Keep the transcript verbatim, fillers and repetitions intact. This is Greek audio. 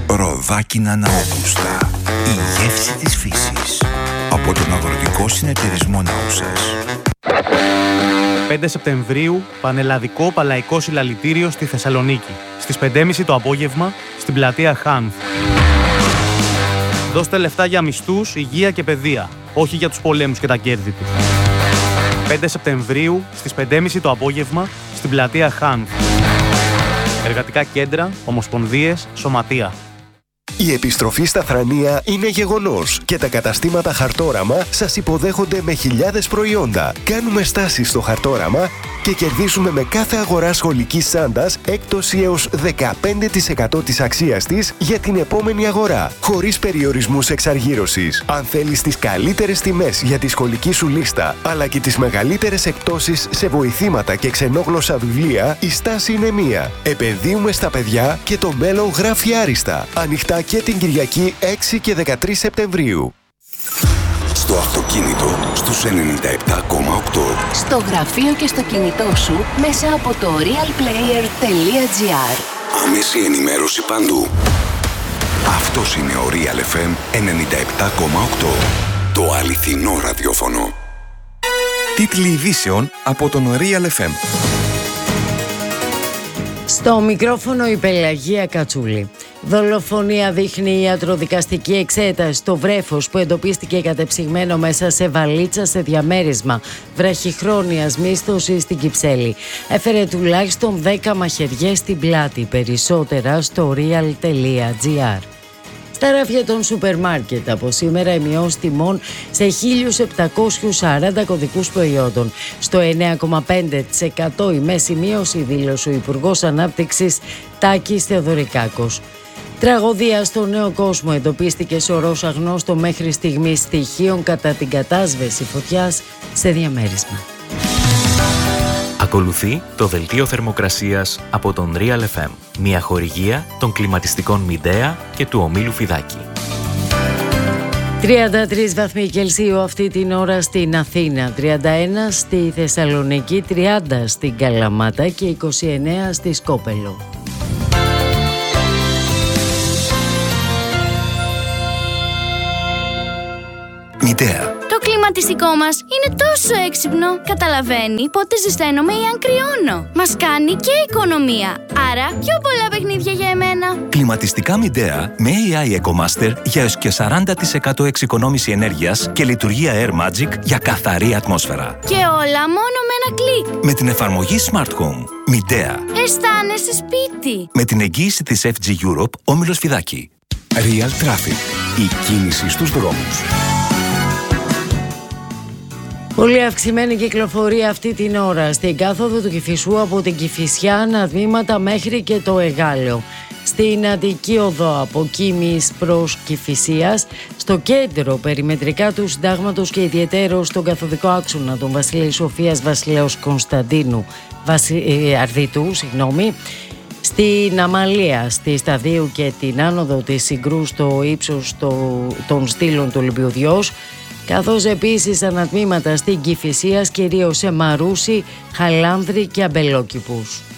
Ροδάκινα Ναόκουστα. Η γεύση της φύσης. Από τον Αγροτικό Συνεταιρισμό Ναούσας. πέντε Σεπτεμβρίου, πανελλαδικό παλαϊκό συλλαλητήριο στη Θεσσαλονίκη. Στις πέντε και μισή το απόγευμα, στην πλατεία Χάνθ. Δώστε λεφτά για μισθούς, υγεία και παιδεία, όχι για τους πολέμους και τα κέρδη τους. πέντε Σεπτεμβρίου, στις πέντε και μισή το απόγευμα, στην πλατεία Χάνθ. Εργατικά κέντρα, ομοσπονδίες, σωματεία. Η επιστροφή στα Θρανία είναι γεγονός και τα καταστήματα Χαρτόραμα σας υποδέχονται με χιλιάδες προϊόντα. Κάνουμε στάσεις στο Χαρτόραμα και κερδίσουμε με κάθε αγορά σχολικής τσάντας έκπτωση έως δεκαπέντε τοις εκατό της αξίας της για την επόμενη αγορά, χωρίς περιορισμούς εξαργύρωσης. Αν θέλεις τις καλύτερες τιμές για τη σχολική σου λίστα, αλλά και τις μεγαλύτερες εκπτώσεις σε βοηθήματα και ξενόγλωσσα βιβλία, η στάση είναι μία. Επενδύουμε στα παιδιά και το μέλλον γράφει άριστα. Ανοιχτά και την Κυριακή έξι και δεκατρείς Σεπτεμβρίου. Στο αυτοκίνητο στους ενενήντα επτά κόμμα οκτώ. Στο γραφείο και στο κινητό σου μέσα από το realplayer τελεία gr. Άμεση ενημέρωση παντού. Αυτός είναι ο Real εφ εμ ενενήντα επτά κόμμα οκτώ. Το αληθινό ραδιόφωνο. Τίτλοι ειδήσεων από τον Real εφ εμ. Στο μικρόφωνο η Πελαγία Κατσούλη. Δολοφονία δείχνει η ιατροδικαστική εξέταση στο βρέφος που εντοπίστηκε κατεψυγμένο μέσα σε βαλίτσα σε διαμέρισμα βραχυχρόνιας μίσθωσης στην Κυψέλη. Έφερε τουλάχιστον δέκα μαχαιριές στην πλάτη. Περισσότερα στο real τελεία gr. Στα ράφια των σούπερ μάρκετ από σήμερα οι μειώσεις τιμών σε χίλια επτακόσιους σαράντα κωδικούς προϊόντων. Στο εννέα κόμμα πέντε τοις εκατό η μέση μείωση, δήλωσε ο Υπουργός Ανάπτυξης Τάκης Θεοδωρικάκος. Τραγωδία στο Νέο Κόσμο, εντοπίστηκε σωρός αγνώστων μέχρι στιγμής στοιχείων κατά την κατάσβεση φωτιάς σε διαμέρισμα. Ακολουθεί το δελτίο θερμοκρασίας από τον Real εφ εμ, μια χορηγία των κλιματιστικών Μιντέα και του ομίλου Φιδάκη. τριάντα τρεις βαθμοί Κελσίου αυτή την ώρα στην Αθήνα, τριάντα ένα στη Θεσσαλονίκη, τριάντα στην Καλαμάτα και είκοσι εννέα στη Σκόπελο. Μιντέα. Το κλιματιστικό μας είναι τόσο έξυπνο. Καταλαβαίνει πότε ζεσταίνομαι ή αν κρυώνω. Μας κάνει και οικονομία. Άρα πιο πολλά παιχνίδια για εμένα. Κλιματιστικά Μιντέα με έι άι EcoMaster για έως και σαράντα τοις εκατό εξοικονόμηση ενέργειας και λειτουργία Air Magic για καθαρή ατμόσφαιρα. Και όλα μόνο με ένα κλικ. Με την εφαρμογή Smart Home. Μιντέα. Αισθάνεσαι σπίτι. Με την εγγύηση της εφ τζι Europe, όμιλος Φιδάκη. Real Traffic. Η κίνηση στους δρόμους. Πολύ αυξημένη κυκλοφορία αυτή την ώρα στην κάθοδο του Κηφισού από την Κηφισιά αναδμήματα μέχρι και το Εγάλεο. Στην Αττική Οδό από Κίμης προς Κηφισίας, στο κέντρο περιμετρικά του Συντάγματος και ιδιαιτέρως στον καθοδικό άξονα των Βασιλείου Σοφίας Βασιλέως Κωνσταντίνου Βασι... ε, Αρδίτου, συγγνώμη. Στην Αμαλία, στη Σταδίου και την άνοδο της Συγκρού στο ύψος των στήλων του Ολυμπιουδιός, καθώς επίσης ανατμήματα στην Κηφισίας, κυρίως σε Μαρούσι, Χαλάνδρη και Αμπελόκηπους.